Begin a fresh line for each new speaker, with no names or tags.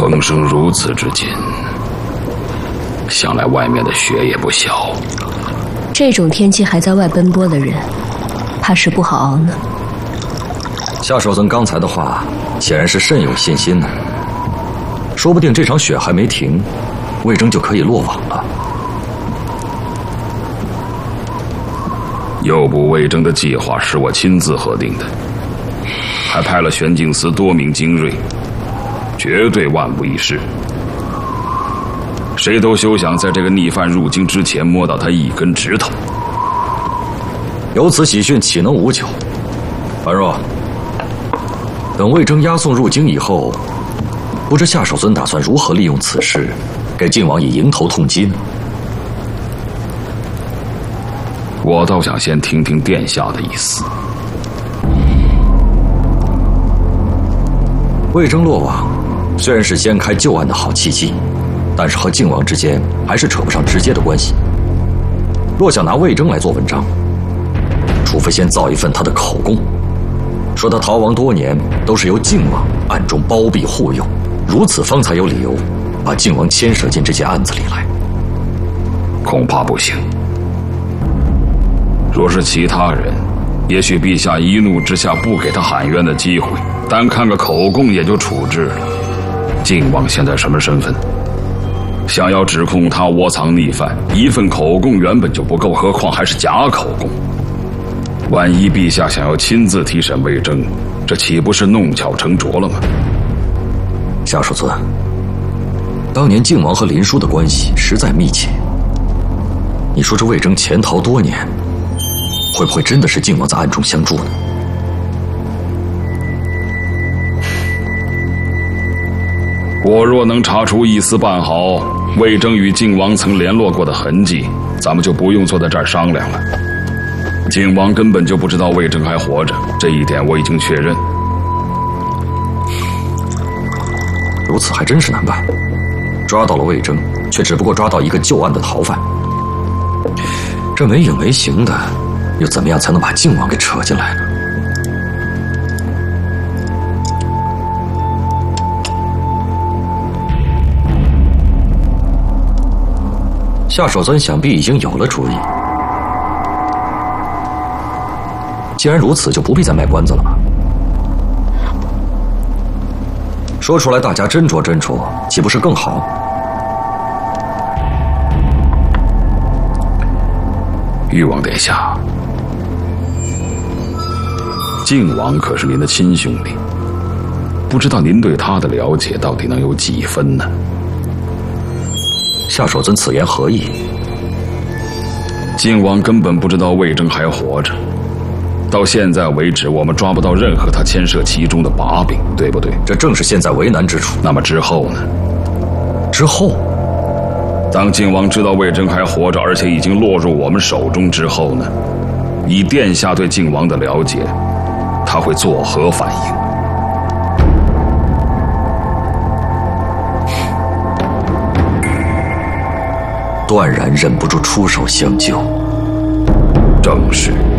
风声如此之紧，想来外面的雪也不小。
这种天气还在外奔波的人，怕是不好熬呢。
夏守尊刚才的话，显然是甚有信心呢。说不定这场雪还没停，魏征就可以落网了。
诱捕魏征的计划是我亲自核定的，还派了玄镜司多名精锐，绝对万无一失。谁都休想在这个逆犯入京之前摸到他一根指头。
有此喜讯，岂能无求？樊若，等魏征押送入京以后，不知夏守尊打算如何利用此事，给晋王以迎头痛击呢？
我倒想先听听殿下的意思。
魏征落网，虽然是掀开旧案的好契机，但是和晋王之间还是扯不上直接的关系。若想拿魏征来做文章，除非先造一份他的口供，说他逃亡多年都是由晋王暗中包庇护佑，如此方才有理由把晋王牵涉进这件案子里来。
恐怕不行。若是其他人，也许陛下一怒之下不给他喊冤的机会，单看个口供也就处置了。晋王现在什么身份？想要指控他窝藏逆犯，一份口供原本就不够，何况还是假口供。万一陛下想要亲自提审魏征，这岂不是弄巧成拙了吗？
夏守尊，当年晋王和林殊的关系实在密切，你说这魏征潜逃多年，会不会真的是晋王在暗中相助呢？
我若能查出一丝半毫魏征与晋王曾联络过的痕迹，咱们就不用坐在这儿商量了。晋王根本就不知道魏征还活着，这一点我已经确认。
如此还真是难办，抓到了魏征，却只不过抓到一个旧案的逃犯，这没影没形的，又怎么样才能把晋王给扯进来呢？夏守尊想必已经有了主意。既然如此，就不必再卖关子了吧。说出来大家斟酌斟酌，岂不是更好？
誉王殿下，晋王可是您的亲兄弟，不知道您对他的了解到底能有几分呢？
夏守尊此言何意？
晋王根本不知道魏征还活着，到现在为止，我们抓不到任何他牵涉其中的把柄，对不对？
这正是现在为难之处。
那么之后呢？
之后，
当晋王知道魏征还活着，而且已经落入我们手中之后呢？以殿下对晋王的了解，他会作何反应？
断然忍不住出手相救。
正是。